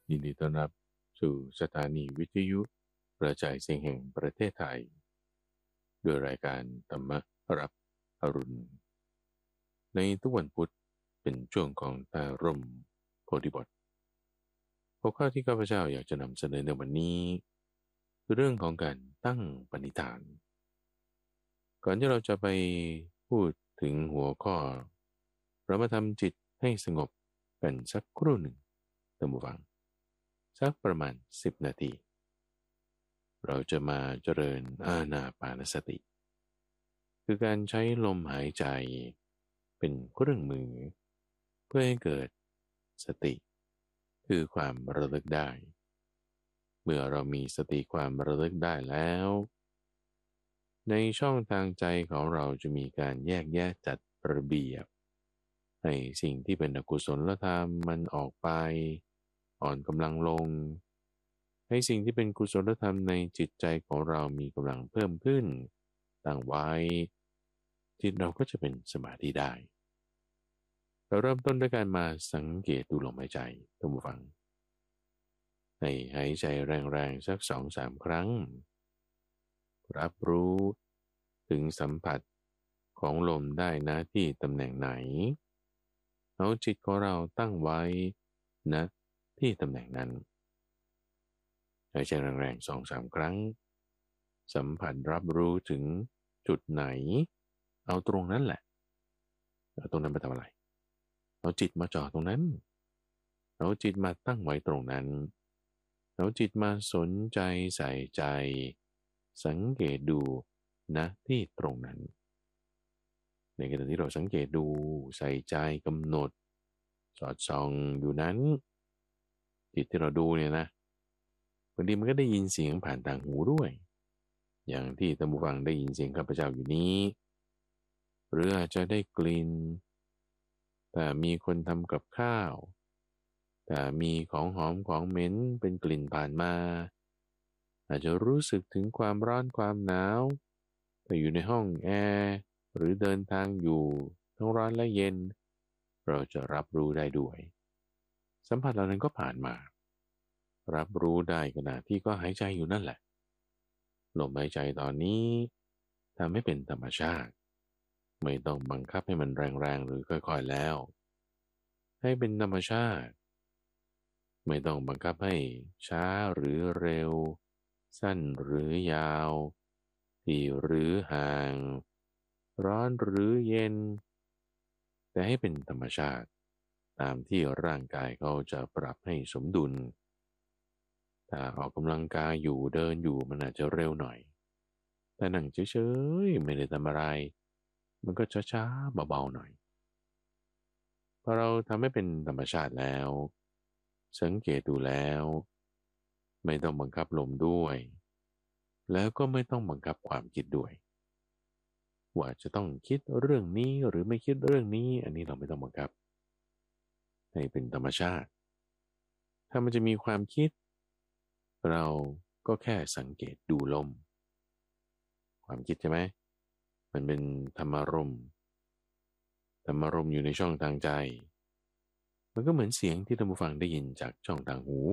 ยินดีต้อนรับสู่สถานีวิทยุกระจายเสียงแห่งประเทศไทยด้วยรายการธรรมรับอรุณในทุกวันพุธเป็นช่วงของตาร่มโพธิบทหัวข้อที่ข้าพเจ้าอยากจะนำเสนอในวันนี้คือเรื่องของการตั้งปณิธาน ก่อนที่เราจะไปพูดถึงหัวข้อเรามาทำจิตให้สงบกันสักครู่หนึ่งท่านผู้ฟังสักประมาณ10นาทีเราจะมาเจริญอานาปานสติคือการใช้ลมหายใจเป็นเครื่องมือเพื่อให้เกิดสติคือความระลึกได้เมื่อเรามีสติความระลึกได้แล้วในช่องทางใจของเราจะมีการแยกแยะจัดระเบียบให้สิ่งที่เป็นอกุศลธรรมมันออกไปอ่อนกำลังลงให้สิ่งที่เป็นกุศลธรรมในจิตใจของเรามีกำลังเพิ่มขึ้นตั้งไว้จิตเราก็จะเป็นสมาธิได้เราเริ่มต้นด้วยการมาสังเกตดูลมหายใจท่านผู้ฟังให้หายใจแรงๆสัก2-3 ครั้งรับรู้ถึงสัมผัสของลมได้นะที่ตำแหน่งไหนเอาจิตของเราตั้งไว้นะที่ตำแหน่งนั้นหายใจแรงๆ2-3 ครั้งสัมผัสรับรู้ถึงจุดไหนเอาตรงนั้นแหละเอาตรงนั้นมาทำอะไรเอาจิตมาจ่อตรงนั้นเอาจิตมาตั้งไว้ตรงนั้นเอาจิตมาสนใจใส่ใจสังเกตดูนะที่ตรงนั้นในขณะที่เราสังเกตดูใส่ใจกำหนดสอดส่องอยู่นั้นจิตที่เราดูเนี่ยนะบางทีมันก็ได้ยินเสียงผ่านทางหูด้วยอย่างที่ท่านผู้ฟังได้ยินเสียงข้าพเจ้าอยู่นี้หรืออาจจะได้กลิ่นแต่มีคนทำกับข้าวแต่มีของหอมของเหม็นเป็นกลิ่นผ่านมาอาจจะรู้สึกถึงความร้อนความหนาวแต่อยู่ในห้องแอร์หรือเดินทางอยู่ทั้งร้อนและเย็นเราจะรับรู้ได้ด้วยสัมผัสเหล่านั้นก็ผ่านมารับรู้ได้ขณะที่ก็หายใจอยู่นั่นแหละลมหายใจตอนนี้ทำให้เป็นธรรมชาติไม่ต้องบังคับให้มันแรงๆหรือค่อยๆแล้วให้เป็นธรรมชาติไม่ต้องบังคับให้ช้าหรือเร็วสั้นหรือยาวที่หรือห่างร้อนหรือเย็นแต่ให้เป็นธรรมชาติตามที่ร่างกายเขาจะปรับให้สมดุลถ้าออกกำลังกายอยู่เดินอยู่มันอาจจะเร็วหน่อยแต่นั่งเฉยๆไม่ได้ทำอะไรมันก็ช้าๆเบาๆหน่อยพอเราทำให้เป็นธรรมชาติแล้วสังเกตดูแล้วไม่ต้องบังคับลมด้วยแล้วก็ไม่ต้องบังคับความคิดด้วยว่าจะต้องคิดเรื่องนี้หรือไม่คิดเรื่องนี้อันนี้เราไม่ต้องบังคับให้เป็นธรรมชาติถ้ามันจะมีความคิดเราก็แค่สังเกตดูลมความคิดใช่ไหมมันเป็นธรรมารมณ์อยู่ในช่องทางใจมันก็เหมือนเสียงที่ท่านผู้ฟังได้ยินจากช่องทางหู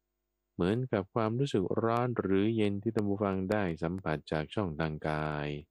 เหมือนกับความรู้สึกร้อนหรือเย็นที่ท่านผู้ฟังได้สัมผัสจากช่องทางกาย